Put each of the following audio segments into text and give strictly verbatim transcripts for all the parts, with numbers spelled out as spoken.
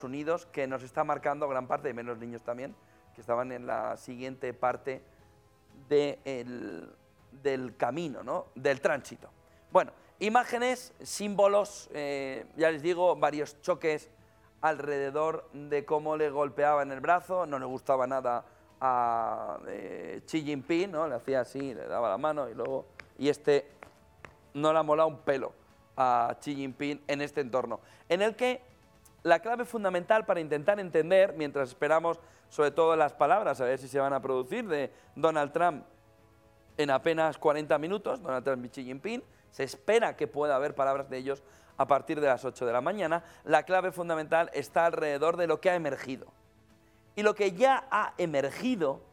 Unidos, que nos está marcando gran parte, de menos niños también, que estaban en la siguiente parte de el, del camino, ¿no? Del tránsito. Bueno, imágenes, símbolos, eh, ya les digo, varios choques alrededor de cómo le golpeaban el brazo, no le gustaba nada a eh, Xi Jinping, ¿no? Le hacía así, le daba la mano y luego... Y este no le ha molado un pelo a Xi Jinping en este entorno, en el que la clave fundamental para intentar entender, mientras esperamos sobre todo las palabras, a ver si se van a producir, de Donald Trump en apenas cuarenta minutos, Donald Trump y Xi Jinping, se espera que pueda haber palabras de ellos a partir de las ocho de la mañana, la clave fundamental está alrededor de lo que ha emergido. Y lo que ya ha emergido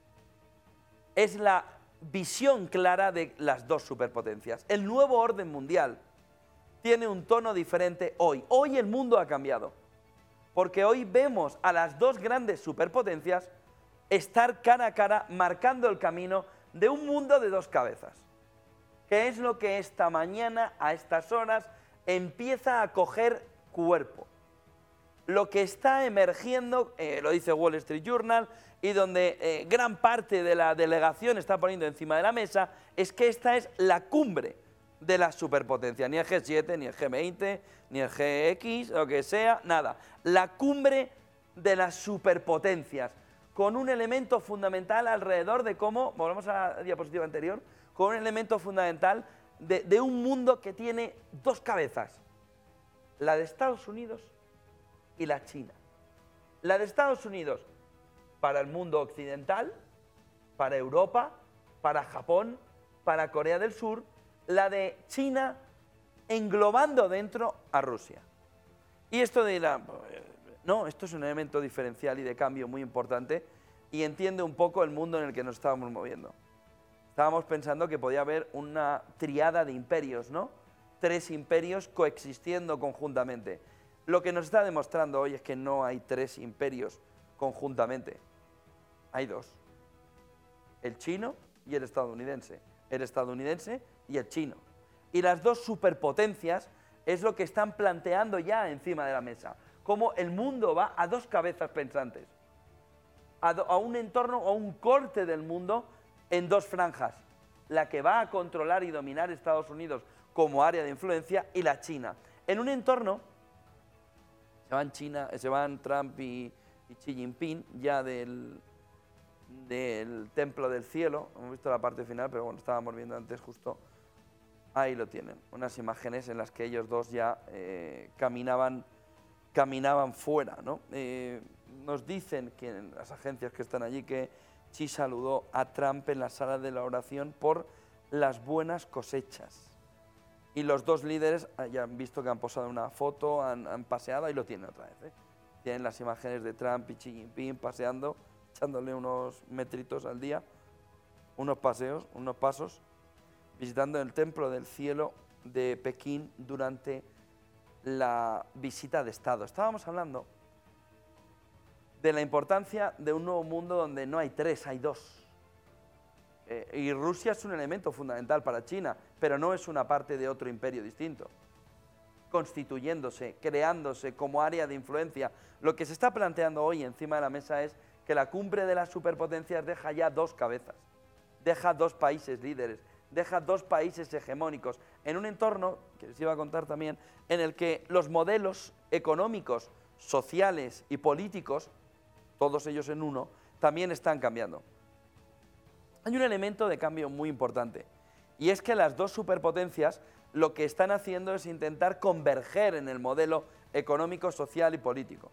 es la visión clara de las dos superpotencias. El nuevo orden mundial tiene un tono diferente hoy. Hoy el mundo ha cambiado, porque hoy vemos a las dos grandes superpotencias estar cara a cara marcando el camino de un mundo de dos cabezas, que es lo que esta mañana, a estas horas, empieza a coger cuerpo. Lo que está emergiendo, eh, lo dice Wall Street Journal, y donde eh, gran parte de la delegación está poniendo encima de la mesa, es que esta es la cumbre de la superpotencia, ni el G siete, ni el G veinte, ni el G X, lo que sea, nada. La cumbre de las superpotencias, con un elemento fundamental alrededor de cómo, volvemos a la diapositiva anterior, con un elemento fundamental de, de un mundo que tiene dos cabezas, la de Estados Unidos y la China. La de Estados Unidos para el mundo occidental, para Europa, para Japón, para Corea del Sur, la de China englobando dentro a Rusia. Y esto dirá, no, esto es un elemento diferencial y de cambio muy importante y entiende un poco el mundo en el que nos estábamos moviendo. Estábamos pensando que podía haber una triada de imperios, ¿no? Tres imperios coexistiendo conjuntamente. Lo que nos está demostrando hoy es que no hay tres imperios conjuntamente. Hay dos. El chino y el estadounidense. El estadounidense y el chino. Y las dos superpotencias es lo que están planteando ya encima de la mesa. Cómo el mundo va a dos cabezas pensantes. A, do, a un entorno, a un corte del mundo en dos franjas. La que va a controlar y dominar Estados Unidos como área de influencia y la China. En un entorno, se van, China, se van Trump y, y Xi Jinping ya del, del templo del cielo. Hemos visto la parte final, pero bueno, estábamos viendo antes justo. Ahí lo tienen, unas imágenes en las que ellos dos ya eh, caminaban, caminaban fuera, ¿no? Eh, nos dicen que en las agencias que están allí que Xi saludó a Trump en la sala de la oración por las buenas cosechas. Y los dos líderes ya han visto que han posado una foto, han, han paseado y lo tienen otra vez, ¿eh? Tienen las imágenes de Trump y Xi Jinping paseando, echándole unos metritos al día, unos paseos, unos pasos, visitando el Templo del Cielo de Pekín durante la visita de Estado. Estábamos hablando de la importancia de un nuevo mundo donde no hay tres, hay dos. Eh, y Rusia es un elemento fundamental para China, pero no es una parte de otro imperio distinto. Constituyéndose, creándose como área de influencia. Lo que se está planteando hoy encima de la mesa es que la cumbre de las superpotencias deja ya dos cabezas, deja dos países líderes, deja dos países hegemónicos en un entorno, que les iba a contar también, en el que los modelos económicos, sociales y políticos, todos ellos en uno, también están cambiando. Hay un elemento de cambio muy importante, y es que las dos superpotencias lo que están haciendo es intentar converger en el modelo económico, social y político.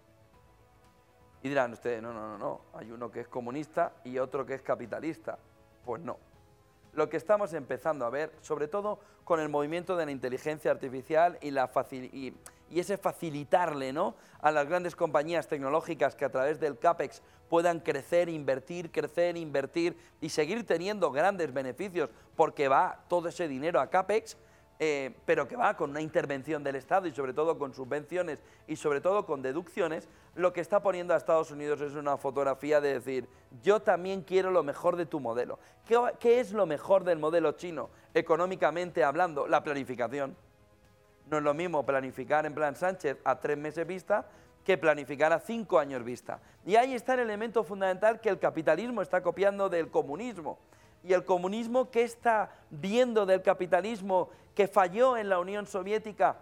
Y dirán ustedes, no, no, no, no, hay uno que es comunista y otro que es capitalista. Pues no. Lo que estamos empezando a ver, sobre todo con el movimiento de la inteligencia artificial y, la facil y, y ese facilitarle, ¿no?, a las grandes compañías tecnológicas que a través del CAPEX puedan crecer, invertir, crecer, invertir y seguir teniendo grandes beneficios porque va todo ese dinero a CAPEX, eh, pero que va con una intervención del Estado y sobre todo con subvenciones y sobre todo con deducciones, lo que está poniendo a Estados Unidos es una fotografía de decir, yo también quiero lo mejor de tu modelo. ¿Qué, qué es lo mejor del modelo chino? Económicamente hablando, la planificación. No es lo mismo planificar en plan Sánchez a tres meses vista que planificar a cinco años vista. Y ahí está el elemento fundamental que el capitalismo está copiando del comunismo. Y el comunismo, ¿qué está viendo del capitalismo que falló en la Unión Soviética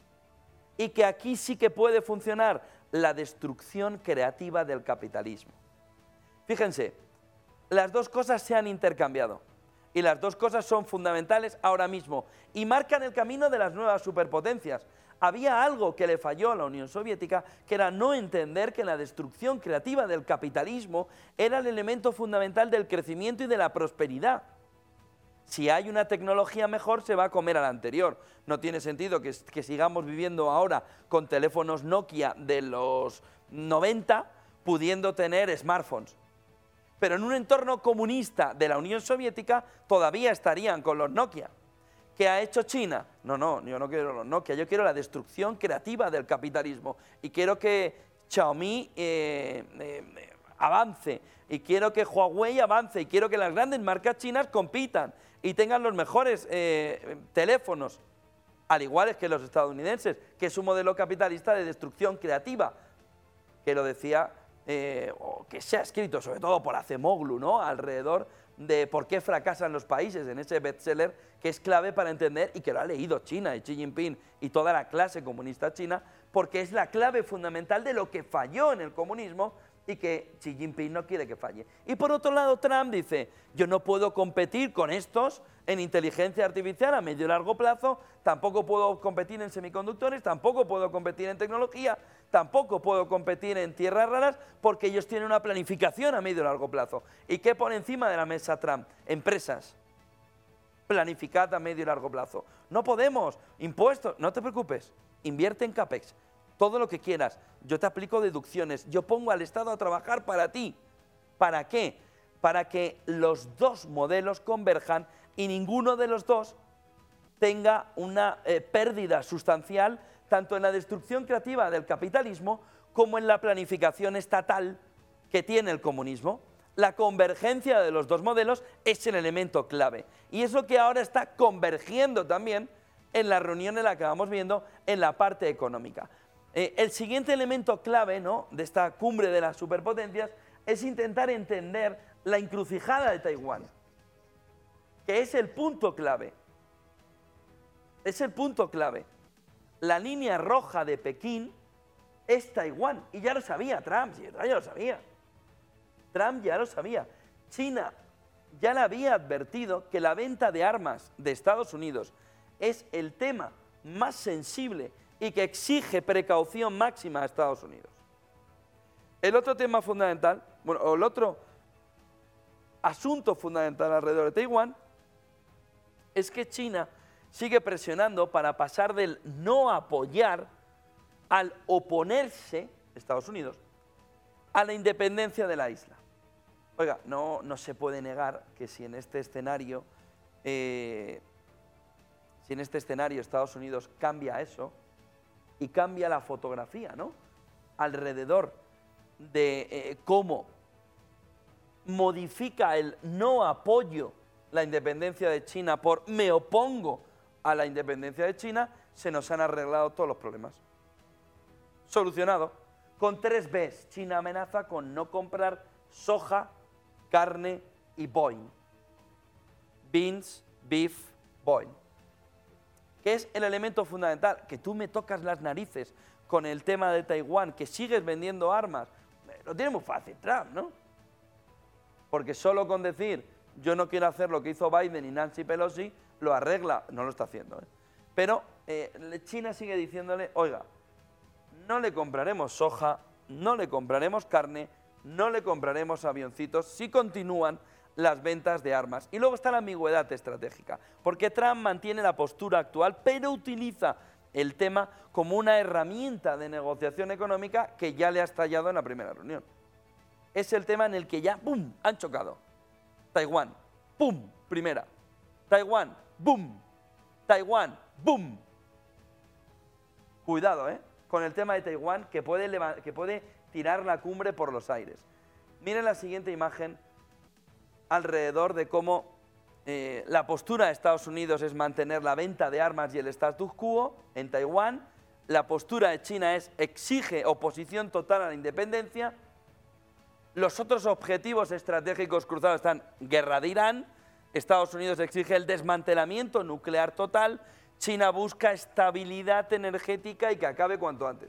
y que aquí sí que puede funcionar? La destrucción creativa del capitalismo. Fíjense, las dos cosas se han intercambiado y las dos cosas son fundamentales ahora mismo y marcan el camino de las nuevas superpotencias. Había algo que le falló a la Unión Soviética, que era no entender que la destrucción creativa del capitalismo era el elemento fundamental del crecimiento y de la prosperidad. Si hay una tecnología mejor, se va a comer a la anterior. No tiene sentido que, que sigamos viviendo ahora con teléfonos Nokia de los noventa, pudiendo tener smartphones. Pero en un entorno comunista de la Unión Soviética todavía estarían con los Nokia. ¿Qué ha hecho China? No, no, yo no quiero los Nokia, yo quiero la destrucción creativa del capitalismo y quiero que Xiaomi eh, eh, avance y quiero que Huawei avance y quiero que las grandes marcas chinas compitan y tengan los mejores eh, teléfonos, al igual que los estadounidenses, que es un modelo capitalista de destrucción creativa, que lo decía, eh, o que se ha escrito sobre todo por Acemoglu, ¿no?, alrededor de por qué fracasan los países, en ese bestseller que es clave para entender y que lo ha leído China y Xi Jinping y toda la clase comunista china, porque es la clave fundamental de lo que falló en el comunismo y que Xi Jinping no quiere que falle. Y por otro lado, Trump dice, yo no puedo competir con estos en inteligencia artificial a medio y largo plazo, tampoco puedo competir en semiconductores, tampoco puedo competir en tecnología, tampoco puedo competir en tierras raras, porque ellos tienen una planificación a medio y largo plazo. ¿Y qué pone encima de la mesa Trump? Empresas. Planificad a medio y largo plazo. No podemos, impuestos, no te preocupes, invierte en CAPEX, todo lo que quieras, yo te aplico deducciones, yo pongo al Estado a trabajar para ti. ¿Para qué? Para que los dos modelos converjan y ninguno de los dos tenga una eh, pérdida sustancial tanto en la destrucción creativa del capitalismo como en la planificación estatal que tiene el comunismo. La convergencia de los dos modelos es el elemento clave y es lo que ahora está convergiendo también en la reunión en la que vamos viendo en la parte económica. Eh, el siguiente elemento clave, ¿no?, de esta cumbre de las superpotencias es intentar entender la encrucijada de Taiwán, que es el punto clave. Es el punto clave. La línea roja de Pekín es Taiwán, y ya lo sabía Trump, ya lo sabía. Trump ya lo sabía. China ya le había advertido que la venta de armas de Estados Unidos es el tema más sensible y que exige precaución máxima a Estados Unidos. El otro tema fundamental, bueno, o el otro asunto fundamental alrededor de Taiwán es que China sigue presionando para pasar del no apoyar al oponerse, Estados Unidos, a la independencia de la isla. Oiga, no, no se puede negar que si en este escenario, eh, si en este escenario Estados Unidos cambia eso y cambia la fotografía, ¿no?, alrededor de eh, cómo modifica el no apoyo la independencia de China por me opongo a la independencia de China, se nos han arreglado todos los problemas. Solucionado. Con tres Bs, China amenaza con no comprar soja, carne y Boeing. Beans, beef, Boeing. ¿Qué es el elemento fundamental? Que tú me tocas las narices con el tema de Taiwán, que sigues vendiendo armas. Lo tiene muy fácil Trump, ¿no? Porque solo con decir yo no quiero hacer lo que hizo Biden y Nancy Pelosi, lo arregla, no lo está haciendo, ¿eh? Pero eh, China sigue diciéndole, oiga, no le compraremos soja, no le compraremos carne, no le compraremos avioncitos si continúan las ventas de armas. Y luego está la ambigüedad estratégica, porque Trump mantiene la postura actual, pero utiliza el tema como una herramienta de negociación económica que ya le ha estallado en la primera reunión. Es el tema en el que ya, ¡pum!, han chocado. Taiwán, ¡pum!, primera. Taiwán, ¡boom!, Taiwán, ¡boom! Cuidado, ¿eh?, con el tema de Taiwán, que puede, que puede tirar la cumbre por los aires. Miren la siguiente imagen alrededor de cómo eh, la postura de Estados Unidos es mantener la venta de armas y el status quo en Taiwán. la postura de China es exige oposición total a la independencia. Los otros objetivos estratégicos cruzados están guerra de Irán, Estados Unidos exige el desmantelamiento nuclear total, China busca estabilidad energética y que acabe cuanto antes.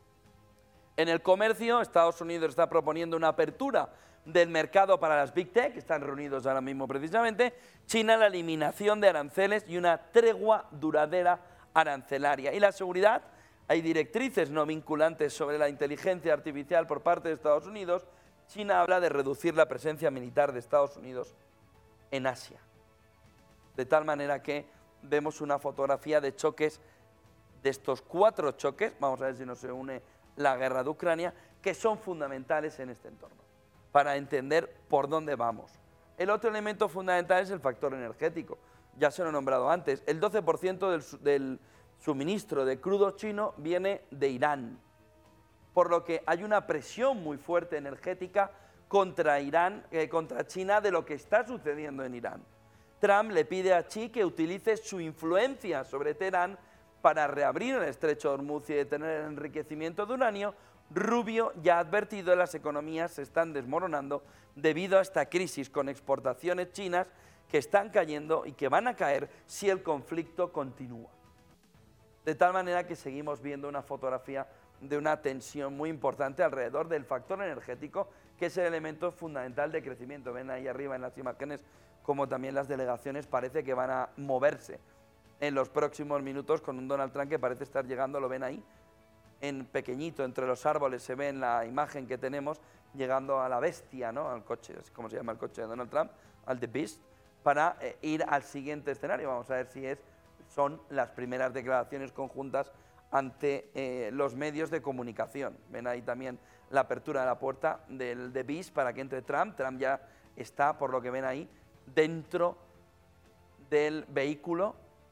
En el comercio, Estados Unidos está proponiendo una apertura del mercado para las Big Tech, que están reunidos ahora mismo precisamente, China la eliminación de aranceles y una tregua duradera arancelaria. Y la seguridad, hay directrices no vinculantes sobre la inteligencia artificial por parte de Estados Unidos. China habla de reducir la presencia militar de Estados Unidos en Asia. De tal manera que vemos una fotografía de choques, de estos cuatro choques, vamos a ver si nos se une la guerra de Ucrania, que son fundamentales en este entorno, para entender por dónde vamos. El otro elemento fundamental es el factor energético. Ya se lo he nombrado antes. El doce por ciento del, del suministro de crudo chino viene de Irán, por lo que hay una presión muy fuerte energética contra Irán, eh, contra China, de lo que está sucediendo en Irán. Trump le pide a Xi que utilice su influencia sobre Teherán para reabrir el estrecho de Hormuz y detener el enriquecimiento de uranio. Rubio ya ha advertido que las economías se están desmoronando debido a esta crisis, con exportaciones chinas que están cayendo y que van a caer si el conflicto continúa. De tal manera que seguimos viendo una fotografía de una tensión muy importante alrededor del factor energético, que es el elemento fundamental de crecimiento. Ven ahí arriba en las imágenes como también las delegaciones parece que van a moverse en los próximos minutos con un Donald Trump que parece estar llegando, lo ven ahí, en pequeñito, entre los árboles se ve en la imagen que tenemos, llegando a la bestia, ¿no? Al coche, es como se llama el coche de Donald Trump, al The Beast, para eh, ir al siguiente escenario. Vamos a ver si es, son las primeras declaraciones conjuntas ante eh, los medios de comunicación. Ven ahí también la apertura de la puerta del The Beast para que entre Trump. Trump ya está, por lo que ven ahí, dentro del vehículo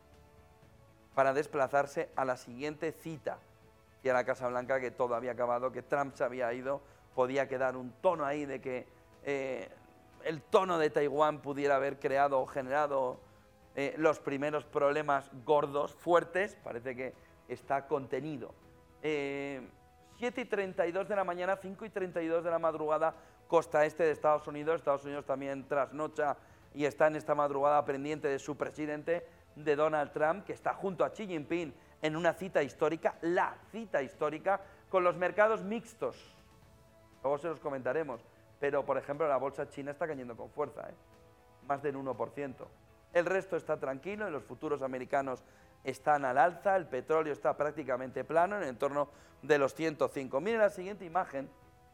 para desplazarse a la siguiente cita y a la Casa Blanca, que todo había acabado, que Trump se había ido. Podía quedar un tono ahí de que eh, el tono de Taiwán pudiera haber creado o generado eh, los primeros problemas gordos, fuertes. Parece que está contenido. Eh, siete y treinta y dos de la mañana, cinco y treinta y dos de la madrugada, costa este de Estados Unidos. Estados Unidos también trasnocha y está en esta madrugada pendiente de su presidente, de Donald Trump, que está junto a Xi Jinping en una cita histórica, la cita histórica, con los mercados mixtos. Luego se los comentaremos, pero por ejemplo la bolsa china está cayendo con fuerza, ¿eh? Más del uno por ciento. El resto está tranquilo, y los futuros americanos están al alza, el petróleo está prácticamente plano, en el entorno de los ciento cinco. Miren la siguiente imagen,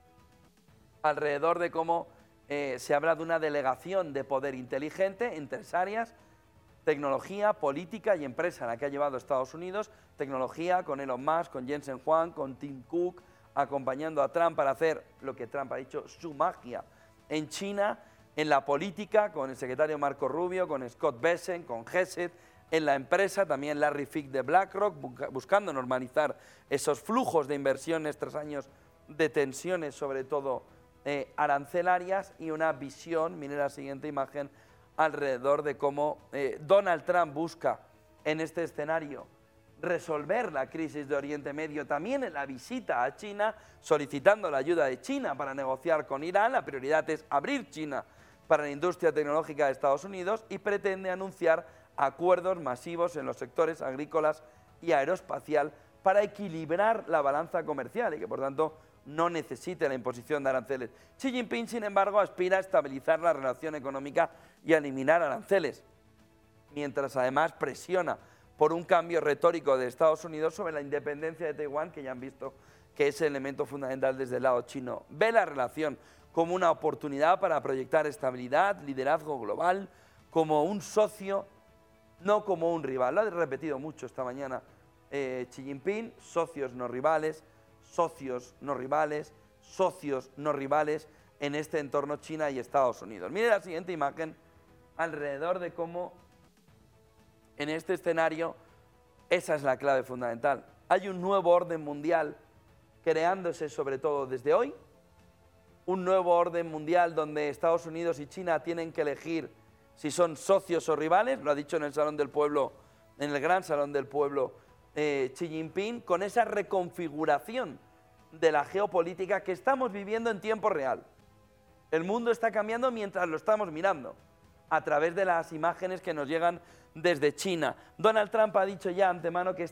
alrededor de cómo eh, se habla de una delegación de poder inteligente en tres áreas: tecnología, política y empresa, la que ha llevado Estados Unidos. Tecnología con Elon Musk, con Jensen Huang, con Tim Cook, acompañando a Trump para hacer lo que Trump ha dicho, su magia en China. En la política, con el secretario Marco Rubio, con Scott Bessent, con Gesed. En la empresa, también Larry Fink de BlackRock, buscando normalizar esos flujos de inversiones tras años de tensiones, sobre todo eh, arancelarias, y una visión, miren la siguiente imagen, alrededor de cómo eh, Donald Trump busca en este escenario resolver la crisis de Oriente Medio, también en la visita a China, solicitando la ayuda de China para negociar con Irán. La prioridad es abrir China para la industria tecnológica de Estados Unidos, y pretende anunciar acuerdos masivos en los sectores agrícolas y aeroespacial para equilibrar la balanza comercial y que por tanto no necesite la imposición de aranceles. Xi Jinping, sin embargo, aspira a estabilizar la relación económica y a eliminar aranceles, mientras además presiona por un cambio retórico de Estados Unidos sobre la independencia de Taiwán, que ya han visto que es el elemento fundamental desde el lado chino. Ve la relación como una oportunidad para proyectar estabilidad, liderazgo global, como un socio, no como un rival. Lo ha repetido mucho esta mañana eh, Xi Jinping: socios no rivales, socios no rivales, socios no rivales en este entorno China y Estados Unidos. Mire la siguiente imagen alrededor de cómo en este escenario esa es la clave fundamental. Hay un nuevo orden mundial creándose, sobre todo desde hoy, un nuevo orden mundial donde Estados Unidos y China tienen que elegir si son socios o rivales. Lo ha dicho en el Salón del Pueblo, en el Gran Salón del Pueblo, eh, Xi Jinping con esa reconfiguración de la geopolítica que estamos viviendo en tiempo real. El mundo está cambiando mientras lo estamos mirando, a través de las imágenes que nos llegan desde China. Donald Trump ha dicho ya antemano que